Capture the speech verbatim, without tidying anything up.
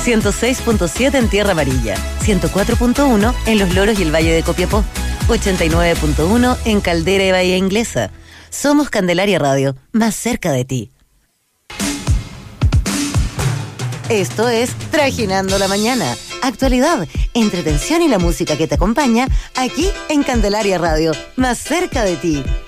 ciento seis punto siete en Tierra Amarilla, ciento cuatro punto uno en Los Loros y el Valle de Copiapó, ochenta y nueve punto uno en Caldera y Bahía Inglesa. Somos Candelaria Radio, más cerca de ti. Esto es Trajinando la Mañana. Actualidad, entretención y la música que te acompaña aquí en Candelaria Radio, más cerca de ti.